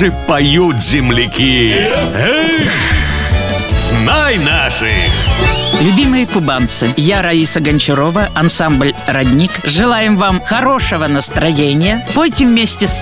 же поют земляки. Эх, знай наших! Любимые кубанцы, я, Раиса Гончарова, ансамбль «Родник». Желаем вам хорошего настроения. Пойте вместе с